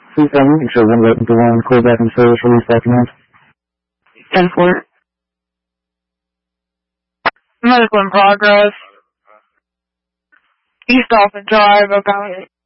Please tell me, make sure 111 call back in service, release documents. 10-4. Medical in progress. East Dolphin Drive, Oklahoma.